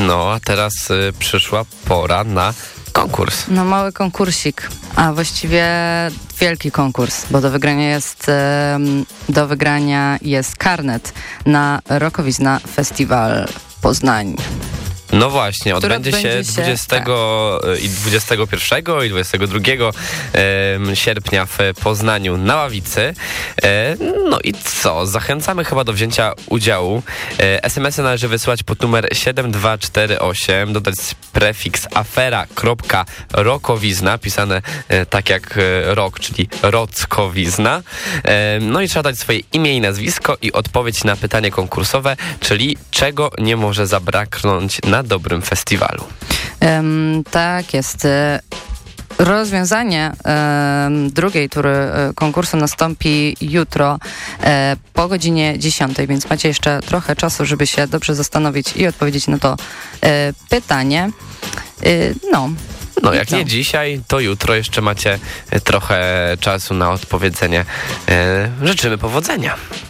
No, a teraz przyszła pora na konkurs. No mały konkursik, a właściwie wielki konkurs, bo do wygrania jest karnet na Rokowizna Festiwal Poznań. No właśnie, odbędzie się 20 i 21 i 22 sierpnia w Poznaniu na Ławicy. No i co? Zachęcamy chyba do wzięcia udziału. SMS-y należy wysłać pod numer 7248, dodać prefiks afera.rokowizna, pisane tak jak rok, czyli rockowizna. No i trzeba dać swoje imię i nazwisko i odpowiedź na pytanie konkursowe, czyli czego nie może zabraknąć na dobrym festiwalu. Tak jest. Rozwiązanie drugiej tury konkursu nastąpi jutro po godzinie 10, więc macie jeszcze trochę czasu, żeby się dobrze zastanowić i odpowiedzieć na to pytanie. No jak nie dzisiaj, to jutro jeszcze macie trochę czasu na odpowiedzenie. Życzymy powodzenia.